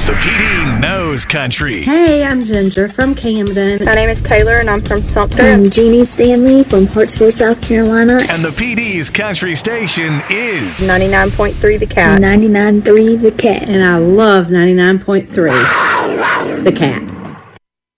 The PD knows country. Hey, I'm Ginger from Camden. My name is Taylor and I'm from Sumter. I'm Jeannie Stanley from Hartsville, South Carolina. And the PD's country station is 99.3 The Cat. 99.3 The Cat. And I love 99.3 The Cat.